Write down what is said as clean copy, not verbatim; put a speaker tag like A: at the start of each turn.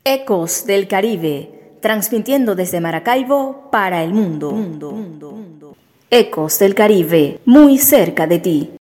A: Ecos del Caribe, transmitiendo desde Maracaibo para el mundo. Ecos del Caribe, muy cerca de ti.